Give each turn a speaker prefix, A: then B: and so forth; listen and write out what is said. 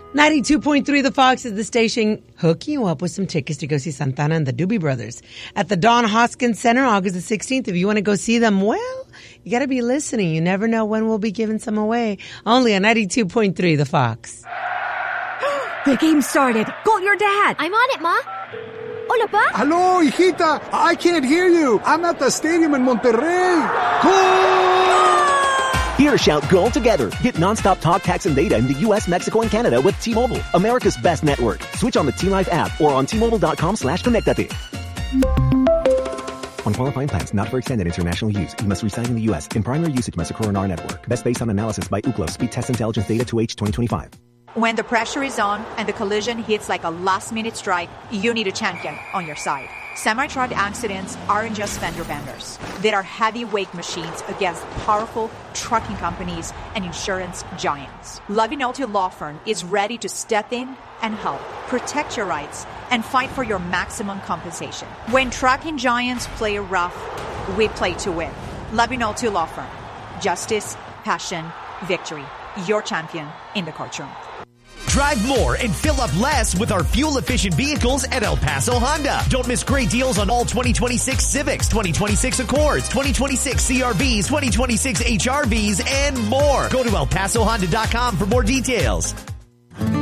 A: 92.3 The Fox is the station hooking you up with some tickets to go see Santana and the Doobie Brothers at the Don Hoskins Center August the 16th. If you want to go see them, well, you got to be listening. You never know when we'll be giving some away. Only on 92.3 The Fox.
B: The game started. Call your dad.
C: I'm on it, Ma. Hola, Pa.
D: Hello, hijita. I can't hear you. I'm at the stadium in Monterrey. Goal!
E: Here, shout goal together. Get nonstop talk, text, and data in the U.S., Mexico, and Canada with T-Mobile, America's best network. Switch on the T-Life app or on T-Mobile.com/connectate. On qualifying plans, not for extended international use. You must reside in the U.S. In primary usage must occur on our network. Best based on analysis by Ookla Speed Test Intelligence Data 2H 2025.
F: When the pressure is on and the collision hits like a last-minute strike, you need a champion on your side. Semi-truck accidents aren't just fender benders. They are heavyweight machines against powerful trucking companies and insurance giants. Lavinolti Law Firm is ready to step in and help protect your rights and fight for your maximum compensation. When trucking giants play rough, we play to win. Lavinolti Law Firm. Justice, passion, victory. Your champion in the courtroom.
G: Drive more and fill up less with our fuel-efficient vehicles at El Paso Honda. Don't miss great deals on all 2026 Civics, 2026 Accords, 2026 CRVs, 2026 HRVs, and more. Go to ElPasoHonda.com for more details.